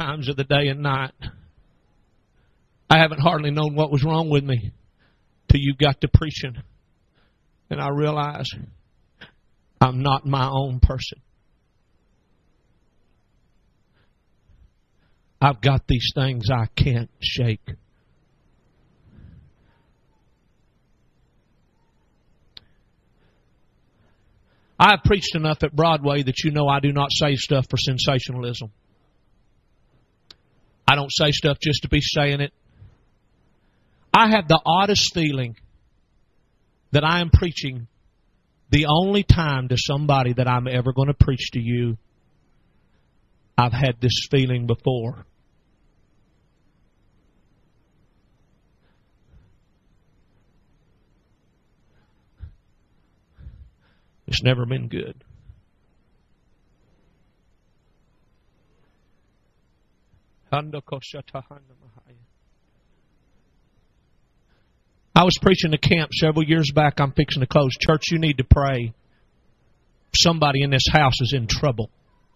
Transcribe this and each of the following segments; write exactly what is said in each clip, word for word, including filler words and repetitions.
times of the day and night. I haven't hardly known what was wrong with me till you got to preaching. And I realized I'm not my own person. I've got these things I can't shake. I have preached enough at Broadway that you know I do not say stuff for sensationalism. I don't say stuff just to be saying it. I have the oddest feeling that I am preaching the only time to somebody that I'm ever going to preach to you. I've had this feeling before. It's never been good. I was preaching to camp several years back. I'm fixing to close. Church, you need to pray. Somebody in this house is in trouble.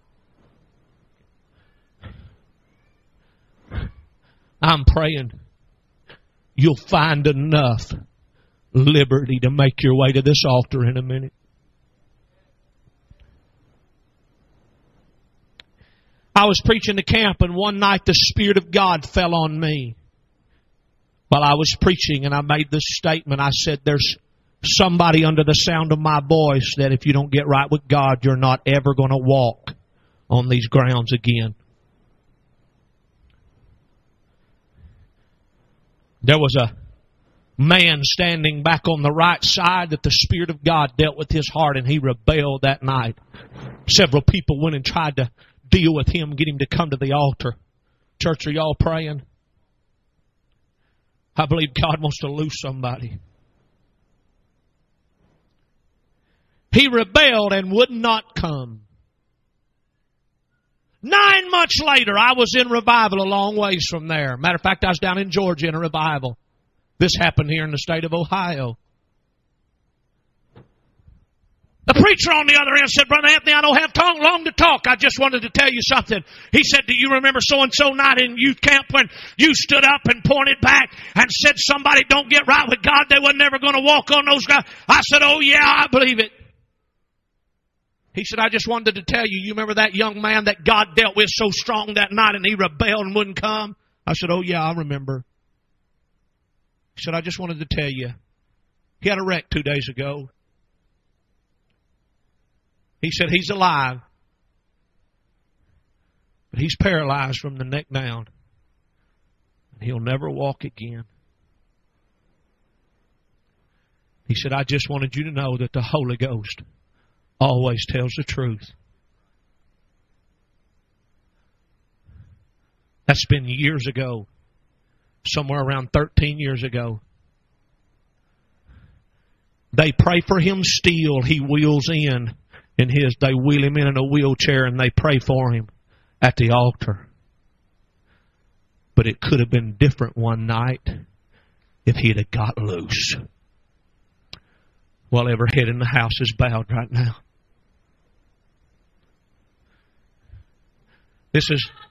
I'm praying you'll find enough liberty to make your way to this altar in a minute. I was preaching to camp, and one night the Spirit of God fell on me while I was preaching, and I made this statement. I said, there's somebody under the sound of my voice that if you don't get right with God, you're not ever going to walk on these grounds again. There was a man standing back on the right side that the Spirit of God dealt with his heart, and he rebelled that night. Several people went and tried to deal with him, get him to come to the altar. Church, are y'all praying? I believe God wants to loose somebody. He rebelled and would not come. Nine months later, I was in revival a long ways from there. Matter of fact, I was down in Georgia in a revival. This happened here in the state of Ohio. The preacher on the other end said, Brother Anthony, I don't have tongue long to talk. I just wanted to tell you something. He said, do you remember so-and-so night in youth camp when you stood up and pointed back and said somebody don't get right with God, they were never going to walk on those guys? I said, oh yeah, I believe it. He said, I just wanted to tell you, you remember that young man that God dealt with so strong that night and he rebelled and wouldn't come? I said, oh yeah, I remember. He said, I just wanted to tell you, he had a wreck two days ago. He said he's alive, but he's paralyzed from the neck down. And he'll never walk again. He said, I just wanted you to know that the Holy Ghost always tells the truth. That's been years ago, somewhere around thirteen years ago. They pray for him still. He wheels in. In his, they wheel him in in a wheelchair and they pray for him at the altar. But it could have been different one night if he'd have got loose. Well, every head in the house is bowed right now. This is